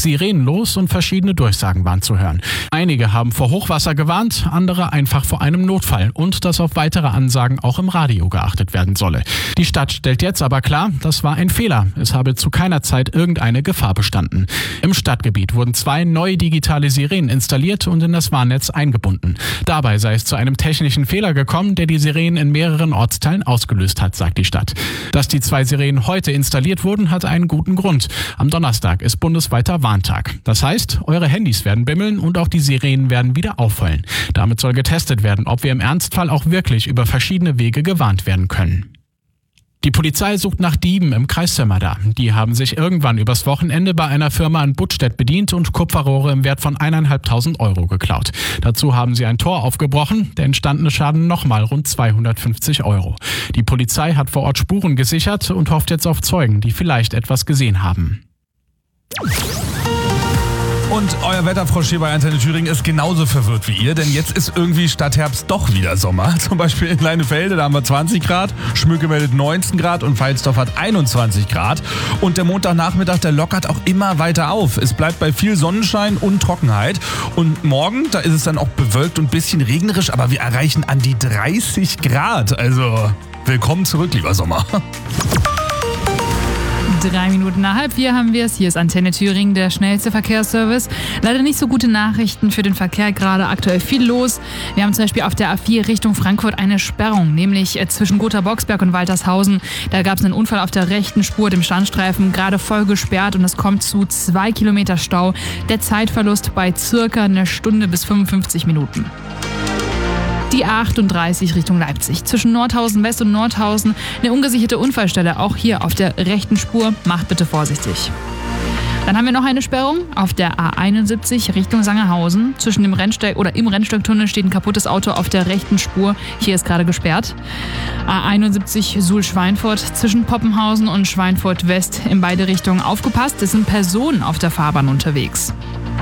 Sirenen los und verschiedene Durchsagen waren zu hören. Einige haben vor Hochwasser gewarnt, andere einfach vor einem Notfall und dass auf weitere Ansagen auch im Radio geachtet werden solle. Die Stadt stellt jetzt aber klar, das war ein Fehler. Es habe zu keiner Zeit irgendeine Gefahr bestanden. Im Stadtgebiet wurden 2 neue digitale Sirenen installiert und in das Warnnetz eingebunden. Dabei sei es zu einem technischen Fehler gekommen, der die Sirenen in mehreren Ortsteilen ausgelöst hat, sagt die Stadt. Dass die 2 Sirenen heute installiert wurden, hat einen guten Grund. Am Donnerstag ist bundesweiter Warntag. Das heißt, eure Handys werden bimmeln und auch die Sirenen werden wieder aufheulen. Damit soll getestet werden, ob wir im Ernstfall auch wirklich über verschiedene Wege gewarnt werden können. Die Polizei sucht nach Dieben im Kreis Sömmerda. Die haben sich irgendwann übers Wochenende bei einer Firma in Buttstedt bedient und Kupferrohre im Wert von 1.500 € geklaut. Dazu haben sie ein Tor aufgebrochen, der entstandene Schaden nochmal rund 250 €. Die Polizei hat vor Ort Spuren gesichert und hofft jetzt auf Zeugen, die vielleicht etwas gesehen haben. Und euer Wetterfrosch hier bei Antenne Thüringen ist genauso verwirrt wie ihr, denn jetzt ist irgendwie statt Herbst doch wieder Sommer. Zum Beispiel in Leinefelde, da haben wir 20 Grad, Schmöcke meldet 19 Grad und Pfalzdorf hat 21 Grad. Und der Montagnachmittag, der lockert auch immer weiter auf. Es bleibt bei viel Sonnenschein und Trockenheit. Und morgen, da ist es dann auch bewölkt und ein bisschen regnerisch, aber wir erreichen an die 30 Grad. Also willkommen zurück, lieber Sommer. 3 Minuten nach 3:30 haben wir es. Hier ist Antenne Thüringen, der schnellste Verkehrsservice. Leider nicht so gute Nachrichten für den Verkehr, gerade aktuell viel los. Wir haben zum Beispiel auf der A4 Richtung Frankfurt eine Sperrung, nämlich zwischen Gotha-Boxberg und Waltershausen. Da gab es einen Unfall auf der rechten Spur, dem Standstreifen, gerade voll gesperrt und es kommt zu 2 Kilometer Stau. Der Zeitverlust bei circa 1 Stunde bis 55 Minuten. Die A38 Richtung Leipzig. Zwischen Nordhausen West und Nordhausen eine ungesicherte Unfallstelle. Auch hier auf der rechten Spur. Macht bitte vorsichtig. Dann haben wir noch eine Sperrung auf der A71 Richtung Sangerhausen. Zwischen dem Rennsteig oder im Rennsteigtunnel steht ein kaputtes Auto auf der rechten Spur. Hier ist gerade gesperrt. A71 Suhl-Schweinfurt zwischen Poppenhausen und Schweinfurt West in beide Richtungen aufgepasst. Es sind Personen auf der Fahrbahn unterwegs.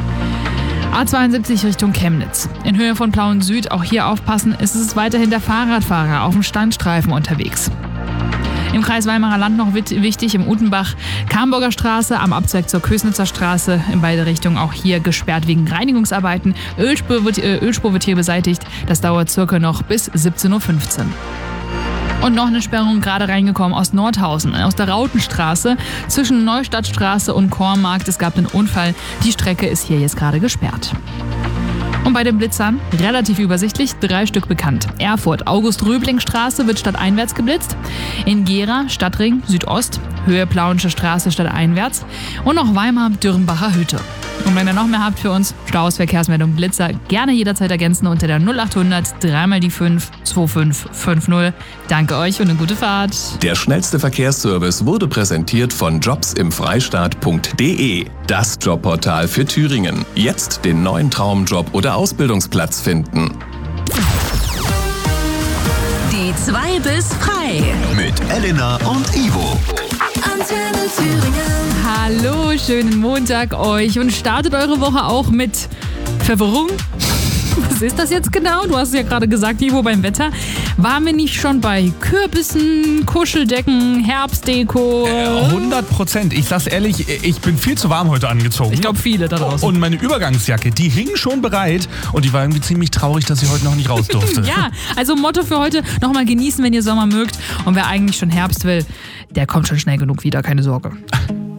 A72 Richtung Chemnitz. In Höhe von Plauen Süd, auch hier aufpassen, ist es weiterhin der Fahrradfahrer auf dem Standstreifen unterwegs. Im Kreis Weimarer Land noch wichtig, im Utenbach, Kamburger Straße, am Abzweig zur Kösnitzer Straße, in beide Richtungen auch hier gesperrt wegen Reinigungsarbeiten. Ölspur wird hier beseitigt, das dauert circa noch bis 17:15 Uhr. Und noch eine Sperrung gerade reingekommen aus Nordhausen, aus der Rautenstraße zwischen Neustadtstraße und Kornmarkt. Es gab einen Unfall. Die Strecke ist hier jetzt gerade gesperrt. Und bei den Blitzern relativ übersichtlich, 3 Stück bekannt. Erfurt, August-Röbling-Straße wird stadteinwärts geblitzt. In Gera, Stadtring, Südost, Höhe Plauensche Straße stadteinwärts. Und noch Weimar, Dürrenbacher Hütte. Und wenn ihr noch mehr habt für uns, Staus, Verkehrsmeldung, Blitzer, gerne jederzeit ergänzen unter der 0800 3 die 5 2550. Danke euch und eine gute Fahrt. Der schnellste Verkehrsservice wurde präsentiert von jobsimfreistaat.de, das Jobportal für Thüringen. Jetzt den neuen Traumjob oder Ausbildungsplatz finden. Die 2 bis frei. Mit Elena und Ivo. Antenne Thüringen. Hallo, schönen Montag euch und startet eure Woche auch mit Verwirrung. Was ist das jetzt genau? Du hast es ja gerade gesagt, Ivo, beim Wetter. Waren wir nicht schon bei Kürbissen, Kuscheldecken, Herbstdeko? 100%. Ich sag's ehrlich, ich bin viel zu warm heute angezogen. Ich glaube, viele da draußen. Und meine Übergangsjacke, die hing schon bereit und die war irgendwie ziemlich traurig, dass sie heute noch nicht raus durfte. Ja, also Motto für heute, nochmal genießen, wenn ihr Sommer mögt. Und wer eigentlich schon Herbst will, der kommt schon schnell genug wieder, keine Sorge.